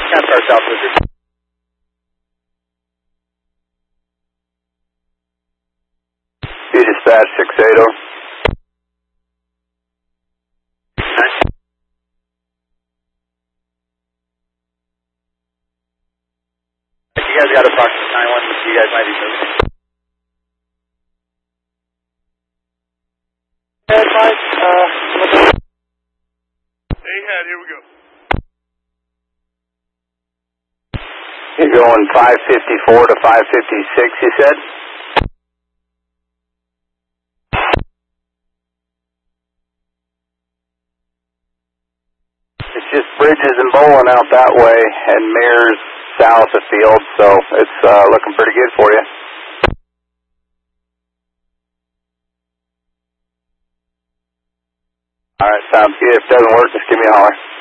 NASCAR South Wizard. Dispatch 680. You guys got approximately 91, you guys might be moving. Mike, Ahad, here we go. You're going 554 to 556, you said? It's just Bridges and Bowling out that way, and Mears south of Field, so it's looking pretty good for you. All right, sounds good. If it doesn't work, just give me a holler.